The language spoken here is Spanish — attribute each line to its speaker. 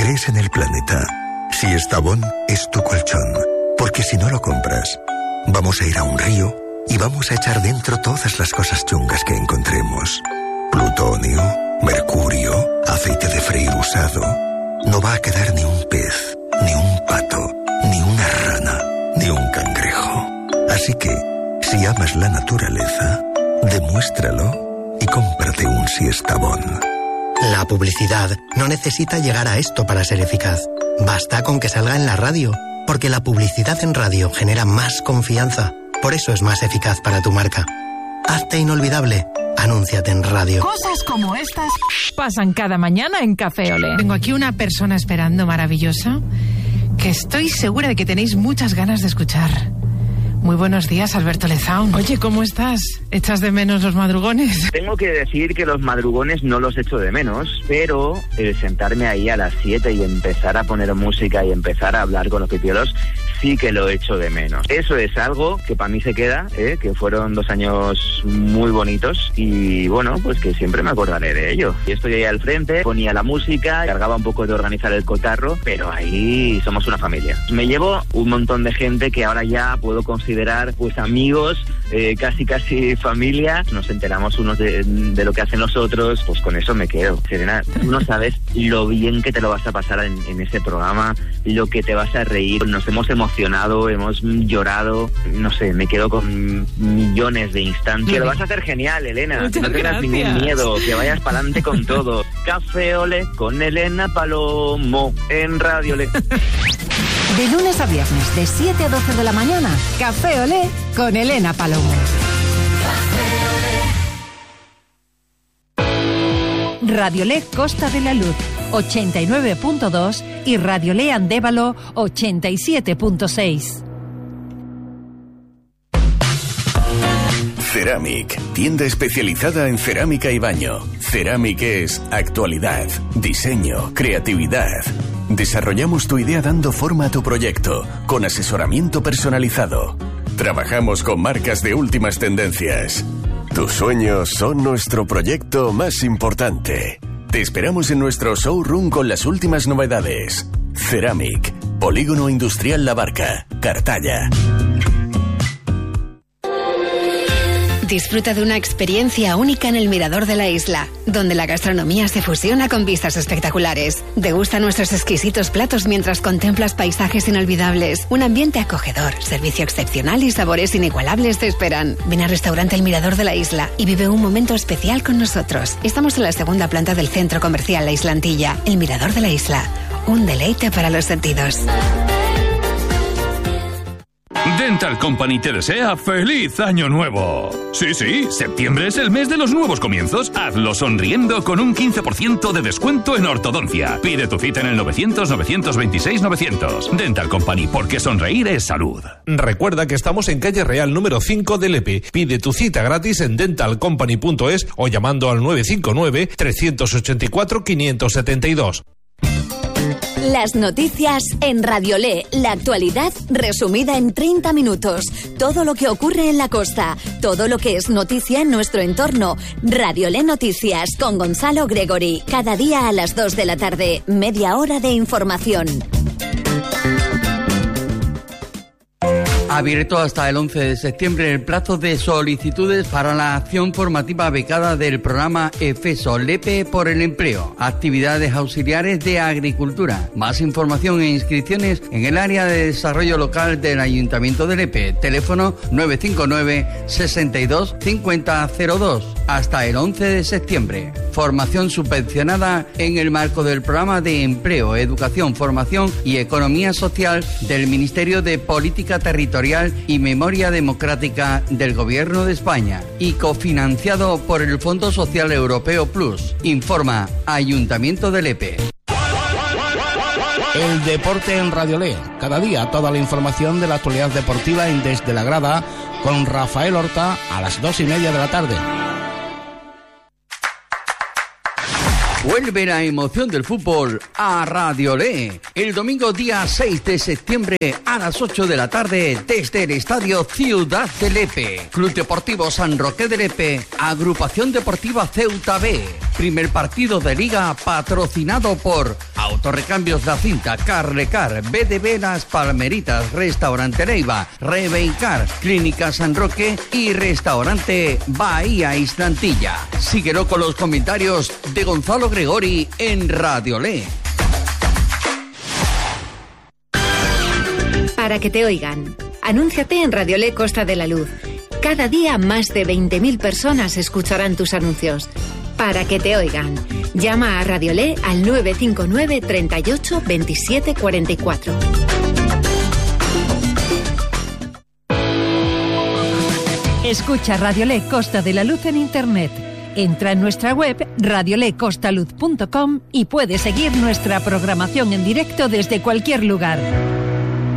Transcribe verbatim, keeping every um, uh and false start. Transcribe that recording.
Speaker 1: crees en el planeta. Siestabón es tu colchón, porque si no lo compras, vamos a ir a un río y vamos a echar dentro todas las cosas chungas que encontremos. Plutonio, mercurio, aceite de freír usado. No va a quedar ni un pez, ni un pato, ni una rana, ni un cangrejo. Así que, si amas la naturaleza, demuéstralo y cómprate un Siestabón.
Speaker 2: La publicidad no necesita llegar a esto para ser eficaz. Basta con que salga en la radio, porque la publicidad en radio genera más confianza. Por eso es más eficaz para tu marca. Hazte inolvidable. Anúnciate en radio.
Speaker 3: Cosas como estas pasan cada mañana en Café Olé.
Speaker 4: Tengo aquí una persona esperando maravillosa que estoy segura de que tenéis muchas ganas de escuchar. Muy buenos días, Alberto Lezaun. Oye, ¿cómo estás? ¿Echas de menos los madrugones?
Speaker 5: Tengo que decir que los madrugones no los echo de menos, pero el sentarme ahí a las siete y empezar a poner música y empezar a hablar con los pipiolos, sí que lo echo de menos. Eso es algo que para mí se queda, ¿eh? Que fueron dos años muy bonitos y bueno, pues que siempre me acordaré de ello. Y estoy ahí al frente, ponía la música, cargaba un poco de organizar el cotarro, pero ahí somos una familia. Me llevo un montón de gente que ahora ya puedo considerar pues amigos, eh, casi casi familia. Nos enteramos unos de, de lo que hacen los otros, pues con eso me quedo. Serena, tú no sabes lo bien que te lo vas a pasar en, en ese programa, lo que te vas a reír. Nos hemos emocionado, hemos llorado, no sé, me quedo con millones de instantes. Que lo vas a hacer genial, Elena.
Speaker 4: Muchas
Speaker 5: no tengas
Speaker 4: gracias.
Speaker 5: ningún miedo, que vayas para adelante con todo. Café Olé con Elena Palomo en Radio Olé.
Speaker 3: De lunes a viernes, de siete a doce de la mañana, Café Olé con Elena Palomo. Radio Olé Costa de la Luz, ochenta y nueve punto dos y Radio Olé Andévalo, ochenta y siete punto seis.
Speaker 6: Ceramic, tienda especializada en cerámica y baño. Ceramic es actualidad, diseño, creatividad. Desarrollamos tu idea dando forma a tu proyecto, con asesoramiento personalizado. Trabajamos con marcas de últimas tendencias. Tus sueños son nuestro proyecto más importante. Te esperamos en nuestro showroom con las últimas novedades. Ceramic, Polígono Industrial La Barca, Cartaya.
Speaker 7: Disfruta de una experiencia única en el Mirador de la Isla, donde la gastronomía se fusiona con vistas espectaculares. Degusta nuestros exquisitos platos mientras contemplas paisajes inolvidables, un ambiente acogedor, servicio excepcional y sabores inigualables te esperan. Ven al restaurante El Mirador de la Isla y vive un momento especial con nosotros. Estamos en la segunda planta del centro comercial La Islantilla. El Mirador de la Isla, un deleite para los sentidos.
Speaker 8: Dental Company te desea ¡Feliz Año Nuevo! Sí, sí, septiembre es el mes de los nuevos comienzos. Hazlo sonriendo con un quince por ciento de descuento en ortodoncia. Pide tu cita en el novecientos, novecientos veintiséis, novecientos. Dental Company, porque sonreír es salud.
Speaker 9: Recuerda que estamos en calle Real número cinco de Lepe. Pide tu cita gratis en dental company punto es o llamando al nueve cinco nueve, tres ocho cuatro, cinco siete dos.
Speaker 10: Las noticias en Radio Olé, la actualidad resumida en treinta minutos. Todo lo que ocurre en la costa, todo lo que es noticia en nuestro entorno. Radio Olé Noticias con Gonzalo Gregory. Cada día a las dos de la tarde, media hora de información.
Speaker 11: Abierto hasta el once de septiembre el plazo de solicitudes para la acción formativa becada del programa EFESO Lepe por el empleo. Actividades auxiliares de agricultura. Más información e inscripciones en el área de desarrollo local del Ayuntamiento de Lepe. Teléfono nueve cinco nueve, sesenta y dos, cincuenta cero dos. Hasta el once de septiembre. Formación subvencionada en el marco del programa de empleo, educación, formación y economía social del Ministerio de Política Territorial y Memoria Democrática del Gobierno de España y cofinanciado por el Fondo Social Europeo Plus. Informa Ayuntamiento de Lepe.
Speaker 12: El deporte en Radio Olé. Cada día toda la información de la actualidad deportiva en Desde la Grada con Rafael Horta a las dos y media de la tarde.
Speaker 11: Vuelve la emoción del fútbol a Radio Olé. El domingo día seis de septiembre a las ocho de la tarde desde el Estadio Ciudad de Lepe. Club Deportivo San Roque de Lepe, Agrupación Deportiva Ceuta B. Primer partido de Liga patrocinado por Autorrecambios La Cinta, Carlecar, B D B Las Palmeritas, Restaurante Leiva, Rebeincar, Clínica San Roque y Restaurante Bahía Islantilla. Síguelo con los comentarios de Gonzalo Gregori en Radiolé.
Speaker 13: Para que te oigan, anúnciate en Radiolé Costa de la Luz. Cada día más de veinte mil personas escucharán tus anuncios. Para que te oigan, llama a Radiolé al nueve cinco nueve, treinta y ocho, veintisiete, cuarenta y cuatro.
Speaker 3: Escucha Radiolé Costa de la Luz en Internet. Entra en nuestra web radiolé costa luz punto com y puedes seguir nuestra programación en directo desde cualquier lugar.